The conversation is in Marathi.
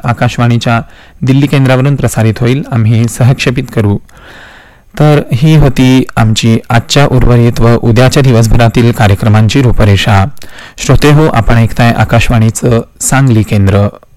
आकाशवाणीच्या दिल्ली केंद्रावरून प्रसारित होईल. आम्ही सहक्षेपित करू. तर ही होती आमची आजच्या उर्वरित व उद्याच्या दिवसभरातील कार्यक्रमांची रूपरेषा. श्रोते हो, आपण ऐकताय आकाशवाणीचं सांगली केंद्र.